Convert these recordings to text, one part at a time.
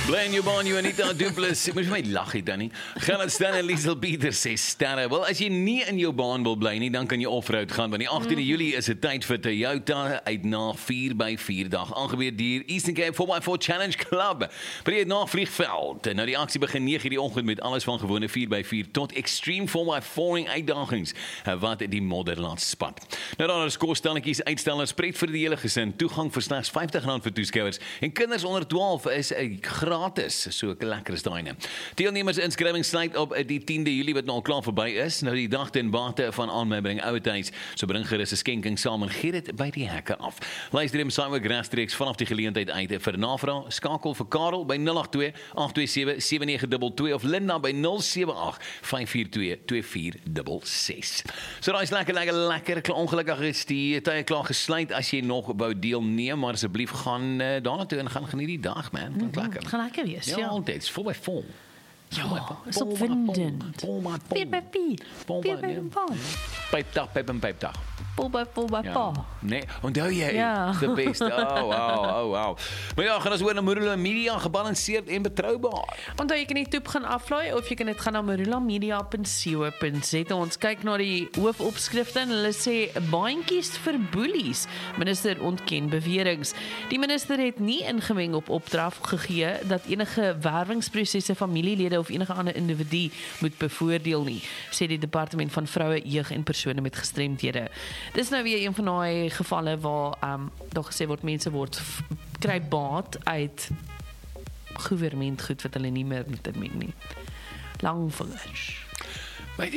Blame you on you, Anita Duplessis. Moet vir my lag hier dan nie. Gerard Stan en Liesel Pieter sê sterre. Wel, as jy nie in jou baan wil bly nie, dan kan jy offroad gaan, want die 18de Julie is 'n tyd vir Toyota uit na 4x4 dag. Aangebied deur Eastern Cape 4x4 Challenge Club. By die navliegveld. Nou die aksie begin 9:00 die oggend met alles van gewone 4x4 tot extreme 4x4 uitdagings wat die modder laat spat. Nou daar is kosstelletjies, uitstellers, pret vir die hele gesin. Toegang vir slegs R50 vir toeskouers en kinders onder 12 is gratis. So lekker is daai ne. Deelnemers inskrywing sluit op die 10de Julie wat nou al klaar verby is. Nou die dag ten bate van aanbring ouetyds. So bring gerus 'n skenking saam en gee dit by die hekke af. Luister hom saam met regstreeks vanaf die geleentheid uit. Vir navraag skakel vir Karel by 082 827 7922 of Linda by 078 542 2466. So daai is lekker. Ongelukkig is die tye klaar gesluit as jy nog wou deelneem, maar asseblief gaan daarna toe en gaan geniet die dag, man. Lekker. Gaan lekker wees, ja. Ja, altyd. 4x4. Ja, is opwindend. 4x4. 4x4. Pijpdag. Pol. Nee, onthou jy? Ja. The best. Wow. Maar ja, gaan ons hoor na Marula Media, gebalanseerd en betroubaar. Onthou jy kan die toep gaan aflaai of jy kan dit gaan na marulamedia.co.za. Ons kyk na die hoofopskrifte en hulle sê baantjies vir boelies. Minister ontken beweringe. Die minister het nie ingemeng op opdrag gegee dat enige werwingsprosesse familielede of enige ander individu moet bevoordeel nie, sê die departement van vroue, jeug en persone met gestremdhede. Dis nou weer een van daai gevalle waar daar gesê word mense kry baat uit goewerment goed wat hulle nie meer moet inmeng nie. Lang vingers. Maar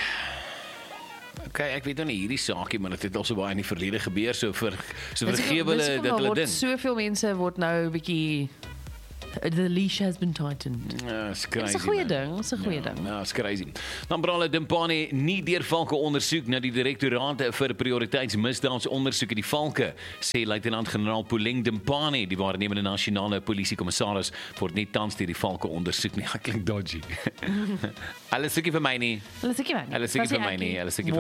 okay, ek weet nou nie hierdie saakie, maar dit het al so baie in die verlede gebeur, so vergewe hulle dat hulle dit. Soveel mense word nou 'n bietjie the leash has been tightened. Ja, is crazy. Dis 'n goeie ding, dis 'n goeie ding. Ja, is crazy. Dan Brale Dimpane nie deur Valke ondersoek na die direktoraat vir prioriteitsmisdaadsondersoek die Valke, sê luitenant-generaal Puleng Dimpane, die waarnemende nasionale polisiekommissaris, word nie tans deur die Valke ondersoek nie. Klink dodgy. Hulle soekie vir my nie. Hulle soekie vir my nie.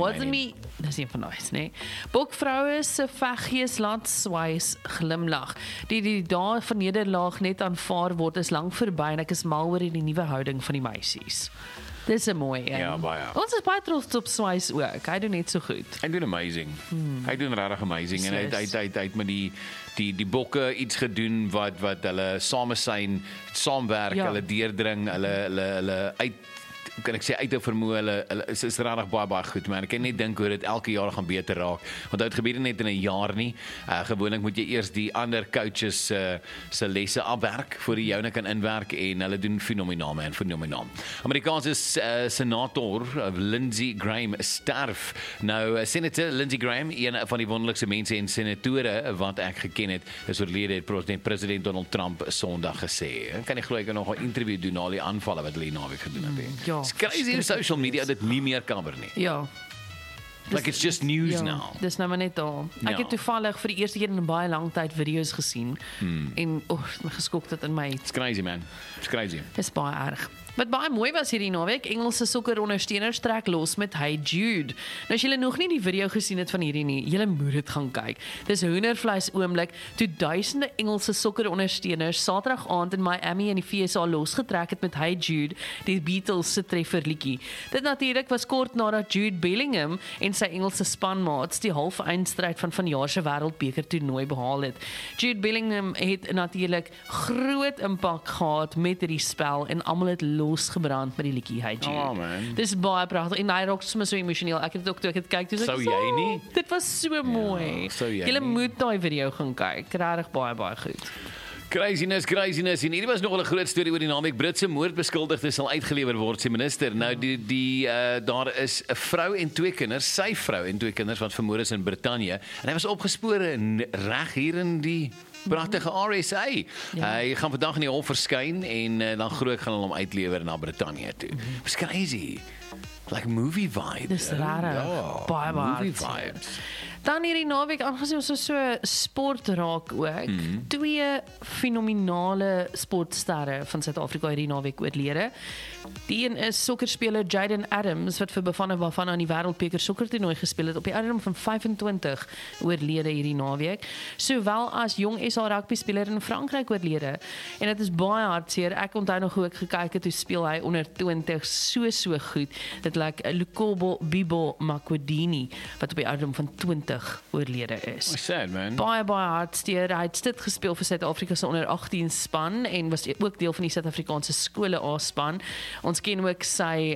Dis nie van nice, nee. Bokvroue se veggees laat swys glimlag. Die dae van nederlaag net aanvaar word is lank verby en ek is mal oor die nuwe houding van die meisies. Dis 'n mooi een. Ja, baie. Ons is baie trots op Swys ook. Hy doen net so goed. Hy doen amazing. Hy doen regtig amazing en hy het met die bokke iets gedoen wat hulle saamwerk, hulle deurdring, hulle uit kan ek sê uit 'n vermoë, hulle is regtig baie goed, man. Ek kan net dink hoe dit elke jaar gaan beter raak. Want dit gebeur net in 'n jaar nie. Gewoonlik moet jy eers die ander coaches se lesse afwerk voor jy joune kan inwerk en hulle doen fenomenaal. Amerikaanse senator Lindsey Graham sterf. Nou senator Lindsey Graham, een van die wonderlikste mense en senatore wat ek geken het, is oorlede, het president Donald Trump Sondag gesê. Kan nie glo ek nog 'n interview doen na al die aanvalle wat hulle naweek gedoen het. Ja. It's crazy in social media dit nie meer cover nie. Ja. Like it's just news now. Dis nou maar net daar. Ek het toevallig vir die eerste keer in 'n baie lang tyd video's gesien en my geskok dit in my. It's crazy, man. It's crazy. Dis baie erg. Wat baie mooi was hierdie naweek, Engelse sokkerondersteuners trek los met Hey Jude. Nou as julle nog nie die video gesien het van hierdie nie, julle moet dit gaan kyk. Dis hoendervleis oomblik toe duisende Engelse sokkerondersteuners Saterdag aand in Miami in die VSA losgetrek het met Hey Jude, die Beatles se trefferliedjie. Dit natuurlik was kort nadat Jude Bellingham en sy Engelse spanmaats die half-eindstryd van vanjaar se wêreldbeker toernooi behaal het. Jude Bellingham het natuurlik groot impak gehad met hierdie spel en almal het losgebrand met die liedjie Hey Jude. Oh man. Dis baie pragtig en hy raak sommer so emosioneel. Ek het dit ook toe ek het kyk, Sou jy nie? Dit was so mooi. sou jy Julle nie? moet daai video gaan kyk. Regtig baie goed. Craziness. En hierdie was nogal 'n groot storie oor die naweek. Britse moordbeskuldigdes sal uitgelewer word, sê minister. Nou daar is 'n vrou en 2 kinders, sy vrou en 2 kinders wat vermoor is in Brittanje en hy was opgespore reg hier in die pragtige RSA. Hy gaan vandag in die hof verskyn en dan groot gaan hulle hom uitlewer na Brittanje toe. It's crazy. Like movie vibes. Dis rarig. Baie movie vibes. Dan hierdie naweek, aangesien ons so sport raak ook, twee fenominale sportsterre van Suid-Afrika hierdie naweek oorlede. Die een is sokkerspeler Jaden Adams, wat vir Bafana Bafana aan die Wêreldbeker sokkertoernooi gespeel het op die ouderdom van 25 oorlede hierdie naweek, sowel as jong SA rugby speler in Frankryk oorlede. En dit is baie hartseer. Ek onthou nog hoe ek gekyk het hoe speel hy onder 20 so goed. Dit lyk Lukobo Bibo Makwadini wat op die ouderdom van 20 oorlede is. Sad, man. Baie hartseer. Hy het dit gespeel vir Suid-Afrika se onder 18 span en was ook deel van die Suid-Afrikaanse skole A-span. Ons ken ook sy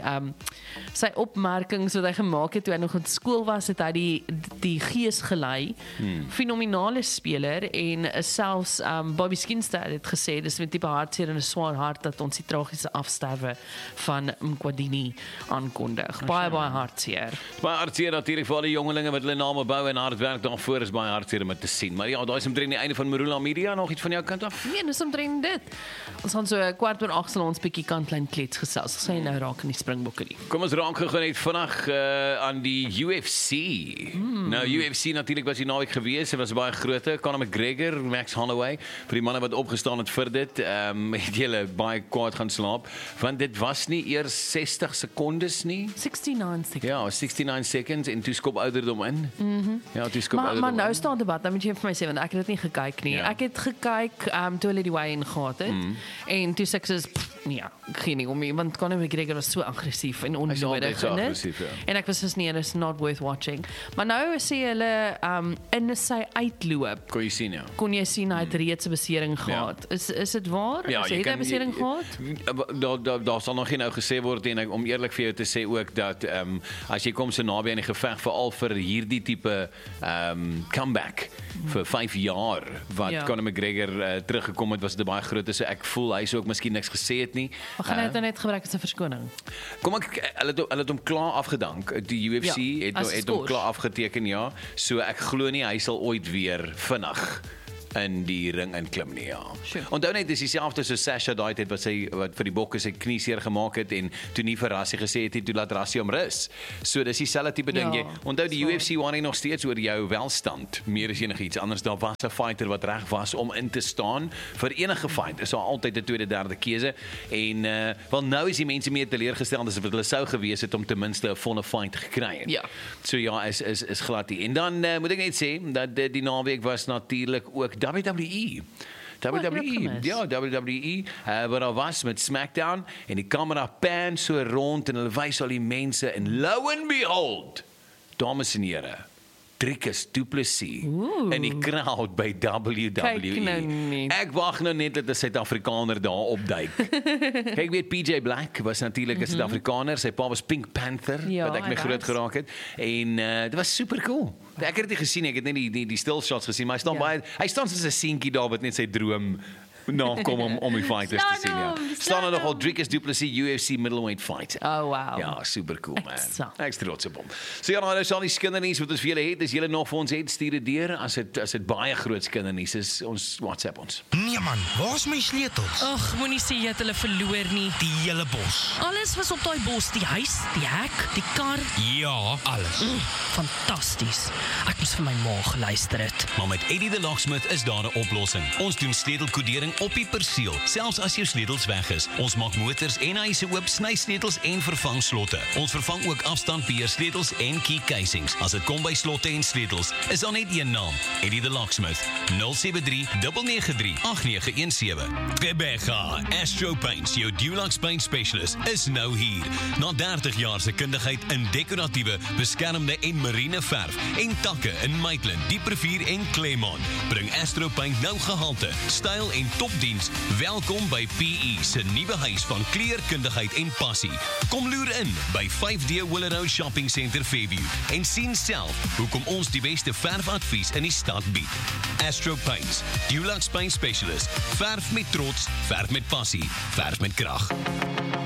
opmerkings wat hy gemaak het toe hy nog in skool was, het hy die gees gelei. Fenominale speler en selfs Bobby Skinstad het gesê dis met tipe hartseer en 'n swaar hart dat ons die tragiese afsterwe van Mkwadini aankondig. Baie hartseer. Baie hartseer natuurlik vir al die jongelinge wat hulle name bou en hard werk daarvoor, is baie hartseer om dit te sien. Maar ja, daai is omtrent die einde van Marula Media. Nog iets van jou kant af? Nee, dis omtrent dit. Ons gaan so 7:15 sal ons bietjie kantlyn klets gesels. Ons sê nou raak in die Springbokke nie. Kom ons raak gou net vinnig aan die UFC. Nou UFC natuurlik was die naweek gewees, dit was baie groot. Conor McGregor, Max Holloway, vir die manne wat opgestaan het vir dit, het julle baie kwaad gaan slaap, want dit was nie eers 60 sekondes nie. 69 seconds. Ja, 69 seconds en toe skop ouderdom in. Ja, toe skop ouderdom maar nou in. staan debat, dan moet jy vir my sê, want ek het dit nie gekyk nie. Ja. Ek het gekyk toe hulle die weigh-in gehad het, en toe sê ek soos, nee, geen nie om nie, want Conor McGregor was so aggressief en onnodig. So aggressief, ja. En ek was soos nee, it's not worth watching. Maar nou sê hulle, in sy uitloop, Kon jy sien, ja. kon jy sien hy het reeds 'n besering gehad. Is dit waar? Ja, Het hy 'n besering gehad? Daar sal nog geen nou gesê word en om eerlik vir jou te sê ook dat as jy kom so naby aan die geveg veral vir hierdie tipe comeback vir 5 jaar wat Conor McGregor teruggekom het, was dit baie groot, so ek voel hy sou ook miskien niks gesê het nie. Maar gaan hy dit net gebruik as 'n verskoning? Kom ek hulle het hom klaar afgedank. Die UFC het hom klaar afgeteken, ja. So ek glo nie hy sal ooit weer vinnig in die ring inklim nie, ja. Sure. Onthou net, dis dieselfde so Sasha daai tyd wat vir die bokke sy knie seer gemaak het en toe nie vir Rassie gesê het toe laat Rassie hom rus. So dis dieselfde tipe ding. Jy onthou die UFC worry nog steeds oor jou welstand meer as enigiets anders. Daar was 'n fighter wat reg was om in te staan vir enige fight. Is daar altyd 'n tweede, derde keuse en wel nou is die mense meer teleurgesteld as wat hulle sou gewees het om ten minste 'n volle fight gekry het. Ja. So ja, is glad nie. En dan moet ek net sê dat die naweek was natuurlik ook WWE. Ja, WWE, waar daar was met SmackDown en die kamera pan so rond en hulle wys al die mense en lo and behold, dames en here, Dricus Du Plessis in die crowd by WWE. Kyk nou nie. Ek wag nou net dat 'n Suid-Afrikaner daar opduik. Kyk, weet PJ Black was natuurlik 'n Suid-Afrikaner, sy pa was Pink Panther, wat ek mee groot geraak het en dit was super cool. Ek het dit gesien, ek het net die still shots gesien, maar hy staan soos 'n seentjie daar wat net sy droom nakom om die fighters te sien, ja. Staan er nogal Dricus Du Plessis UFC middleweight fight. Oh wow. Ja, super cool, man. Ek is trots op hom. So ja, nou is al die skindernuus wat ons vir julle het, as julle nog vir ons het, stuur dit deur. As dit baie groot skindernuus is, ons WhatsApp ons. Nee man, waar's my sleutels? Ag, moenie sê jy het hulle verloor nie. Die hele bos. Alles was op daai bos, die huis, die hek, die kar. Ja, alles. Fantasties. Ek moes vir my ma geluister het. Maar met Eddie the Locksmith is daar 'n oplossing. Ons doen sleutelkodering op die perseel, selfs as jou sleutels weg is. Ons maak motors en huise oop, sny sleutels en vervang slotte. Ons vervang ook afstandbeheer sleutels en key casings. As dit kom by slotte en sleutels, is daar net een naam, Eddie the Locksmith. 073-993-8917. Rebecca, Astro Paints, jou Dulux Paint Specialist, is nou hier. Na 30 jaar se kundigheid in dekoratiewe, beskermde en marine verf en takke in Maitland, Dieprivier en Claremont, bring Astro Paint nou gehalte, styl en topdiens. Welkom by PE se nuwe huis van kleurkundigheid en passie. Kom loer in by 5D Willow Shopping Center Fairview en sien self hoekom ons die beste verfadvies in die stad bied. Astro Paints, Dulux Paint Specialist. Verf met trots, verf met passie, verf met krag.